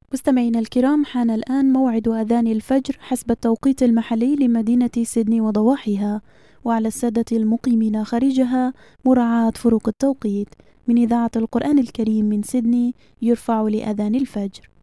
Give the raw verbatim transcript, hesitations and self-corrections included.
مستمعينا الكرام، حان الآن موعد أذان الفجر حسب التوقيت المحلي لمدينة سيدني وضواحيها، وعلى السادة المقيمين خارجها مراعاة فروق التوقيت. من إذاعة القرآن الكريم من سيدني يرفع لأذان الفجر.